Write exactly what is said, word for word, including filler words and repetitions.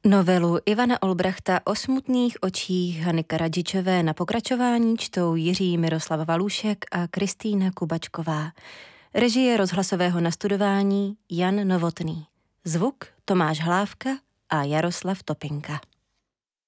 Novelu Ivana Olbrachta o smutných očích Hany Karadžičové na pokračování čtou Jiří Miroslav Valůšek a Kristýna Kubačková. Režie rozhlasového nastudování Jan Novotný. Zvuk Tomáš Hlávka a Jaroslav Topinka.